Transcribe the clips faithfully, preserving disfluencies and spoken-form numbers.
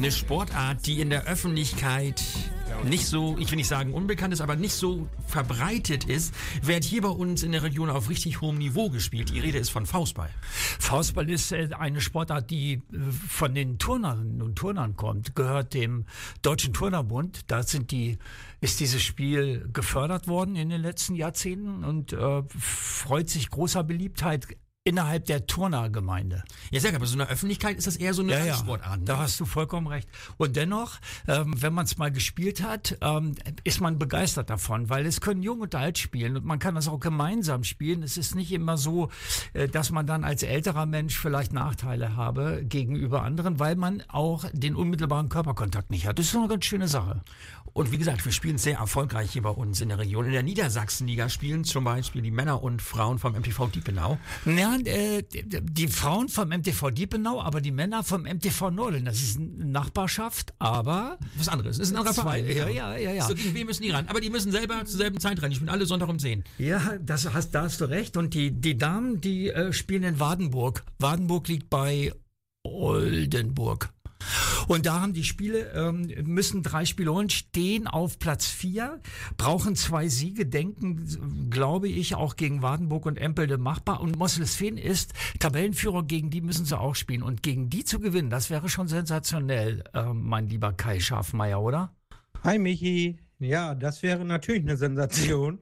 Eine Sportart, die in der Öffentlichkeit nicht so, ich will nicht sagen unbekannt ist, aber nicht so verbreitet ist, wird hier bei uns in der Region auf richtig hohem Niveau gespielt. Die Rede ist von Faustball. Faustball ist eine Sportart, die von den Turnerinnen und Turnern kommt, gehört dem Deutschen Turnerbund. Da sind die, ist dieses Spiel gefördert worden in den letzten Jahrzehnten und äh, freut sich großer Beliebtheit innerhalb der Turnergemeinde. Ja, sehr, aber so in der Öffentlichkeit ist das eher so eine ja, ja, Sportart. Ne? Da hast du vollkommen recht. Und dennoch, ähm, wenn man es mal gespielt hat, ähm, ist man begeistert davon, weil es können Jung und Alt spielen und man kann das auch gemeinsam spielen. Es ist nicht immer so, äh, dass man dann als älterer Mensch vielleicht Nachteile habe gegenüber anderen, weil man auch den unmittelbaren Körperkontakt nicht hat. Das ist eine ganz schöne Sache. Und wie gesagt, wir spielen sehr erfolgreich hier bei uns in der Region. In der Niedersachsenliga spielen zum Beispiel die Männer und Frauen vom M T V Diepenau. Ja, äh, die Frauen vom M T V Diepenau, aber die Männer vom M T V Nordeln. Das ist eine Nachbarschaft, aber was anderes. Das ist ein anderer Verein. Ja, ja, ja, ja. So, gegen wen müssen die ran? Aber die müssen selber zur selben Zeit ran. Die spielen alle Sonntag um zehn. Ja, das hast, da hast du recht. Und die, die Damen, die äh, spielen in Wadenburg. Wadenburg liegt bei Oldenburg. Und da haben die Spiele, ähm, müssen drei Spiele holen, stehen auf Platz vier, brauchen zwei Siege, denken, glaube ich, auch gegen Wadenburg und Empelde machbar. Und Moselsfehn ist Tabellenführer, gegen die müssen sie auch spielen. Und gegen die zu gewinnen, das wäre schon sensationell, äh, mein lieber Kai Schafmeier, oder? Hi Michi, ja, das wäre natürlich eine Sensation.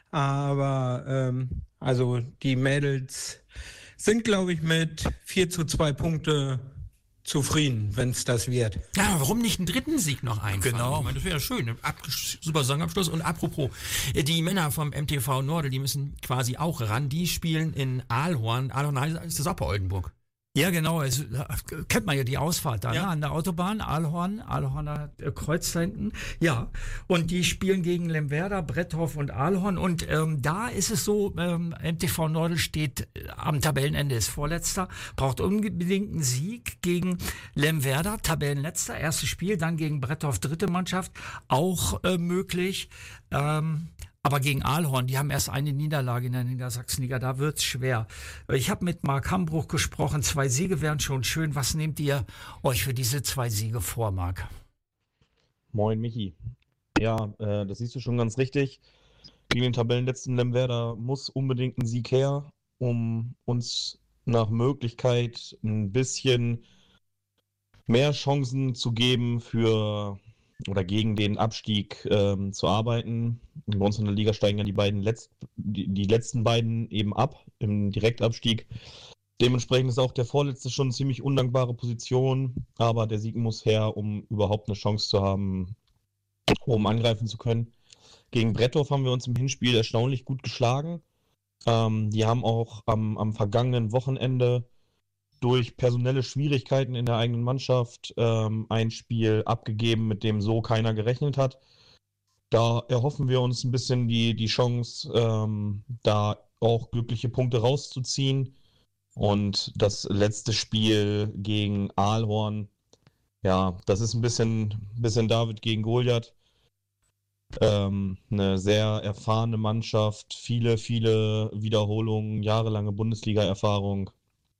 Aber ähm, also die Mädels sind, glaube ich, mit vier zu zwei Punkte zufrieden, wenn es das wird. Ja, warum nicht einen dritten Sieg noch einfahren? Genau. Ich meine, das wäre ja schön. Ab, super Saisonabschluss. Und apropos, die Männer vom M T V Nordel, die müssen quasi auch ran. Die spielen in Aalhorn. Aalhorn ist das auch bei Oldenburg. Ja, genau. Es, kennt man ja die Ausfahrt da, ja. ne? An der Autobahn, Aalhorn, Aalhorner Kreuz da hinten. Ja, und die spielen gegen Lemwerder, Bretthoff und Aalhorn. Und ähm, da ist es so, ähm, M T V Nordel steht äh, am Tabellenende, ist Vorletzter, braucht unbedingt einen Sieg gegen Lemwerder, Tabellenletzter, erstes Spiel, dann gegen Bretthoff, dritte Mannschaft, auch äh, möglich. Ähm, Aber gegen Aalhorn, die haben erst eine Niederlage in der Niedersachsenliga, da wird's schwer. Ich habe mit Marc Hambruch gesprochen, zwei Siege wären schon schön. Was nehmt ihr euch für diese zwei Siege vor, Marc? Moin Michi. Ja, äh, das siehst du schon ganz richtig. Gegen den Tabellenletzten Lemwerder muss unbedingt ein Sieg her, um uns nach Möglichkeit ein bisschen mehr Chancen zu geben für oder gegen den Abstieg ähm, zu arbeiten. Bei uns in der Liga steigen ja die beiden Letz- die, die letzten beiden eben ab im Direktabstieg. Dementsprechend ist auch der Vorletzte schon eine ziemlich undankbare Position, aber der Sieg muss her, um überhaupt eine Chance zu haben, um angreifen zu können. Gegen Bretthoff haben wir uns im Hinspiel erstaunlich gut geschlagen. Ähm, die haben auch am, am vergangenen Wochenende durch personelle Schwierigkeiten in der eigenen Mannschaft ähm, ein Spiel abgegeben, mit dem so keiner gerechnet hat. Da erhoffen wir uns ein bisschen die, die Chance, ähm, da auch glückliche Punkte rauszuziehen. Und das letzte Spiel gegen Aalhorn, ja, das ist ein bisschen, bisschen David gegen Goliath. Ähm, eine sehr erfahrene Mannschaft, viele, viele Wiederholungen, jahrelange Bundesliga-Erfahrung.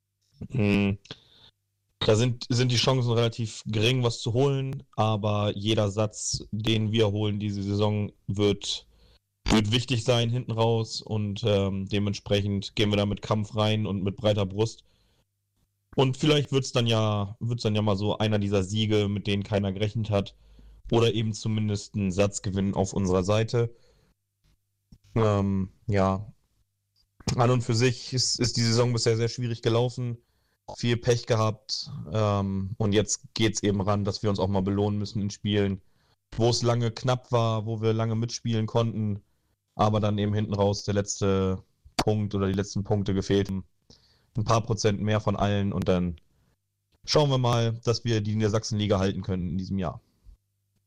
Da sind, sind die Chancen relativ gering, was zu holen, aber jeder Satz, den wir holen diese Saison, wird, wird wichtig sein hinten raus und ähm, dementsprechend gehen wir da mit Kampf rein und mit breiter Brust. Und vielleicht wird es dann ja, wird's dann ja mal so einer dieser Siege, mit denen keiner gerechnet hat, oder eben zumindest ein Satzgewinn auf unserer Seite. Ähm, ja, an und für sich ist, ist die Saison bisher sehr schwierig gelaufen. Viel Pech gehabt ähm, und jetzt geht es eben ran, dass wir uns auch mal belohnen müssen in Spielen, wo es lange knapp war, wo wir lange mitspielen konnten, aber dann eben hinten raus der letzte Punkt oder die letzten Punkte gefehlt haben. Ein paar Prozent mehr von allen und dann schauen wir mal, dass wir die Niedersachsenliga halten können in diesem Jahr.